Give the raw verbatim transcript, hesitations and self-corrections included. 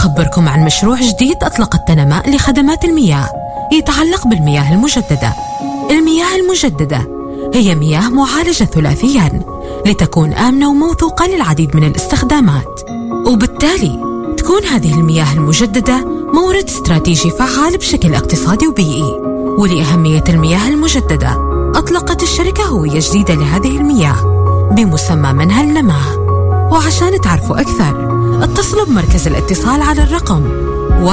نخبركم عن مشروع جديد أطلقت تنماء لخدمات المياه يتعلق بالمياه المجددة. المياه المجددة هي مياه معالجة ثلاثيا لتكون آمنة وموثوقة للعديد من الاستخدامات، وبالتالي تكون هذه المياه المجددة مورد استراتيجي فعال بشكل اقتصادي وبيئي. ولأهمية المياه المجددة أطلقت الشركة هوية جديدة لهذه المياه بمسمى منهل نماه. وعشان تعرفوا أكثر اتصلوا بمركز الاتصال على الرقم